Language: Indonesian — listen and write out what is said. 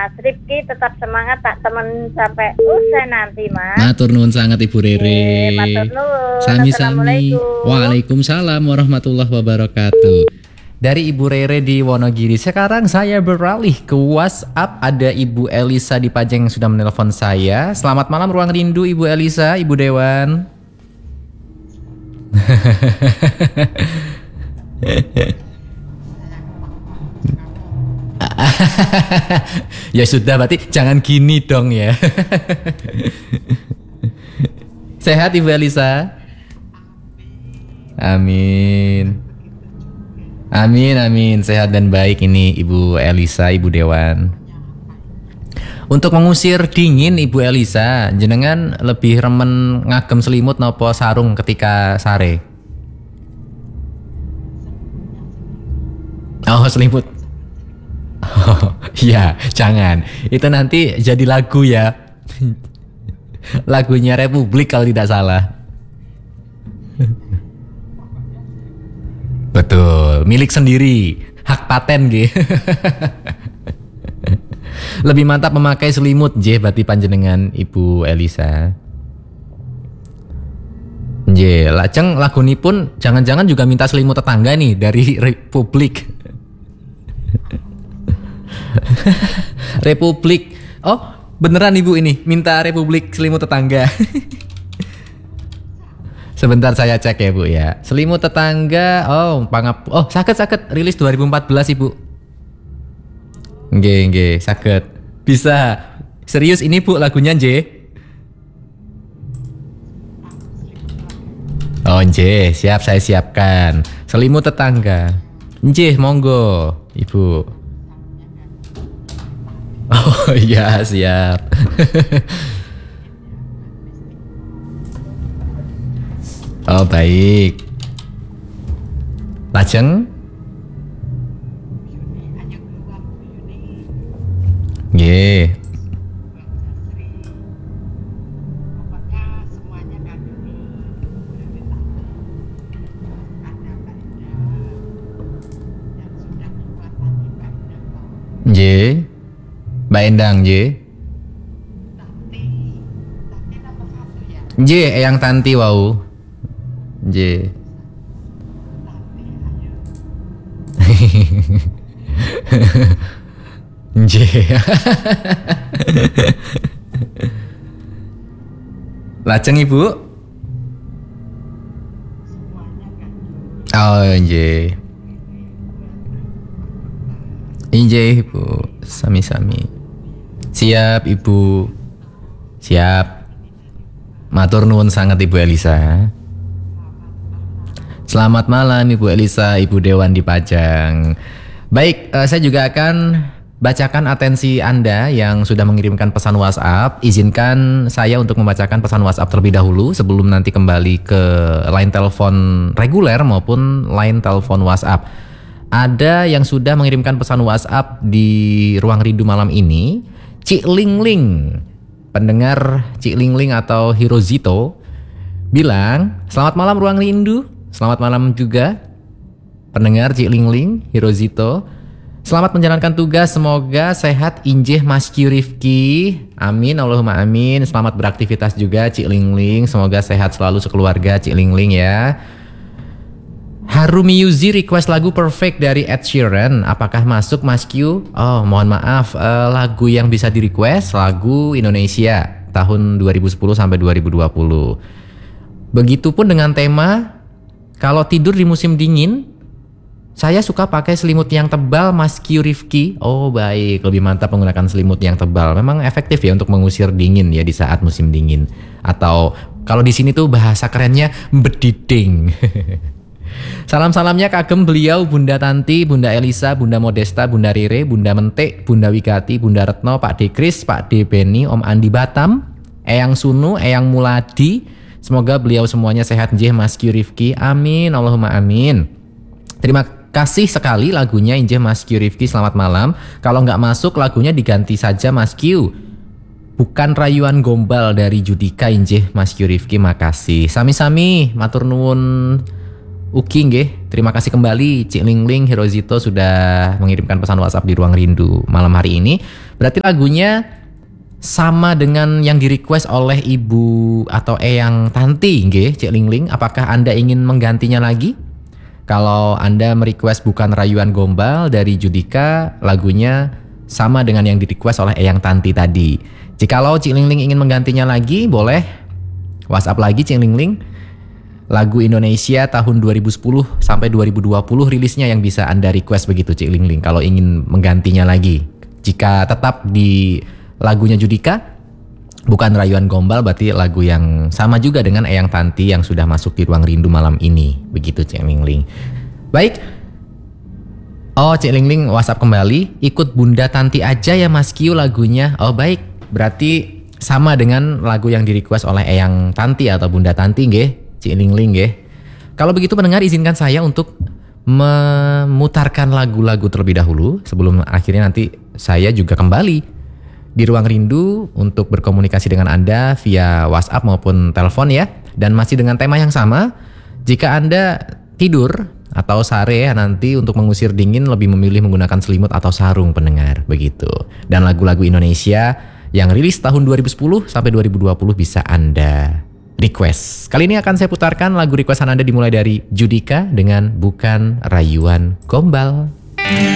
Mas Rifki tetap semangat tak temen sampai usai nanti Mas. Matur nuwun sangat Ibu Rere. Matur nuwun. Sami-sami. Waalaikumsalam warahmatullahi wabarakatuh. Dari Ibu Rere di Wonogiri. Sekarang saya beralih ke WhatsApp. Ada Ibu Elisa di Pajang yang sudah menelpon saya. Selamat malam Ruang Rindu Ibu Elisa, Ibu Dewan. Ya sudah, berarti jangan gini dong ya. Sehat Ibu Elisa? Amin. Amin, amin. Sehat dan baik ini Ibu Elisa, Ibu Dewan. Untuk mengusir dingin Ibu Elisa, jenengan lebih remen ngagem selimut nopo sarung ketika sare? Oh, selimut. Oh, iya, jangan. Itu nanti jadi lagu ya. Lagunya Republik kalau tidak salah. Betul, milik sendiri, hak paten gitu. Lebih mantap memakai selimut, berarti panjenengan Ibu Elisa. Lajeng lagunipun jangan-jangan juga minta selimut tetangga nih dari Republik. Republik. Oh, beneran Ibu ini minta Republik selimut tetangga. Sebentar saya cek ya Bu ya. Selimut tetangga. Oh, sakit rilis 2014 Ibu. Nggih, sakit. Bisa. Serius ini Bu lagunya Oh, siap saya siapkan. Selimut tetangga. Monggo, Ibu. Oh iya, siap. Oh baik. Lajeng? Nggih. Nggih. Mbak Endang nggih. Nggih, Eyang Tanti wau. Nggih. Nggih. Lajeng Ibu? Oh, nggih. Nggih, Ibu. Sami-sami. Siap Ibu. Siap. Matur nuwun sangat Ibu Elisa. Selamat malam Ibu Elisa, Ibu Dewan di Pajang. Baik, saya juga akan bacakan atensi Anda yang sudah mengirimkan pesan WhatsApp. Izinkan saya untuk membacakan pesan WhatsApp terlebih dahulu sebelum nanti kembali ke line telepon reguler maupun line telepon WhatsApp. Ada yang sudah mengirimkan pesan WhatsApp di Ruang Rindu malam ini. Cik Lingling, pendengar Cik Lingling atau Hirozito bilang, selamat malam Ruang Rindu. Selamat malam juga pendengar Cik Lingling, Hirozito. Selamat menjalankan tugas, semoga sehat injih Mas Rifki. Amin, Allahumma amin. Selamat beraktivitas juga Cik Lingling, semoga sehat selalu sekeluarga Cik Lingling ya. Harumi Yuzi request lagu Perfect dari Ed Sheeran. Apakah masuk Mas Q? Oh, mohon maaf, lagu yang bisa di request lagu Indonesia tahun 2010 sampai 2020. Begitupun dengan tema kalau tidur di musim dingin, saya suka pakai selimut yang tebal Mas Q Rifki. Oh baik, lebih mantap menggunakan selimut yang tebal. Memang efektif ya untuk mengusir dingin ya di saat musim dingin. Atau kalau di sini tuh bahasa kerennya bediding. Salam-salamnya kagem beliau Bunda Tanti, Bunda Elisa, Bunda Modesta, Bunda Rere, Bunda Mentek, Bunda Wigati, Bunda Retno, Pak Dekris, Pak D Beni, Om Andi Batam, Eyang Sunu, Eyang Muladi. Semoga beliau semuanya sehat nggih Mas Q Rifki. Amin, Allahumma amin. Terima kasih sekali lagunya injih Mas Q Rifki, selamat malam. Kalau nggak masuk lagunya diganti saja Mas Q. Bukan rayuan gombal dari Judika injih Mas Q Rifki, makasih. Sami-sami, matur nuwun Uki nggih, terima kasih kembali Cik Ling Ling Hirozito sudah mengirimkan pesan WhatsApp di Ruang Rindu malam hari ini. Berarti lagunya sama dengan yang di-request oleh Ibu atau Eyang Tanti nggih, Cik Ling Ling. Apakah Anda ingin menggantinya lagi? Kalau Anda merequest Bukan Rayuan Gombal dari Judika, lagunya sama dengan yang di-request oleh Eyang Tanti tadi. Jikalau Cik Ling Ling ingin menggantinya lagi, boleh WhatsApp lagi Cik Ling Ling. Lagu Indonesia tahun 2010 sampai 2020 rilisnya yang bisa Anda request begitu Cik Ling Ling kalau ingin menggantinya lagi. Jika tetap di lagunya Judika, Bukan Rayuan Gombal, berarti lagu yang sama juga dengan Eyang Tanti yang sudah masuk di Ruang Rindu malam ini. Begitu Cik Ling Ling. Baik. Oh, Cik Ling Ling WhatsApp kembali. Ikut Bunda Tanti aja ya Mas Kyu lagunya. Oh baik, berarti sama dengan lagu yang di-request oleh Eyang Tanti atau Bunda Tanti nggih. Cik Ling Ling nggih. Kalau begitu pendengar, izinkan saya untuk memutarkan lagu-lagu terlebih dahulu sebelum akhirnya nanti saya juga kembali di Ruang Rindu untuk berkomunikasi dengan Anda via WhatsApp maupun telepon ya. Dan masih dengan tema yang sama, jika Anda tidur atau sare nanti untuk mengusir dingin lebih memilih menggunakan selimut atau sarung pendengar, begitu. Dan lagu-lagu Indonesia yang rilis tahun 2010 sampai 2020 bisa Anda request. Kali ini akan saya putarkan lagu requestan Anda dimulai dari Judika dengan Bukan Rayuan Gombal.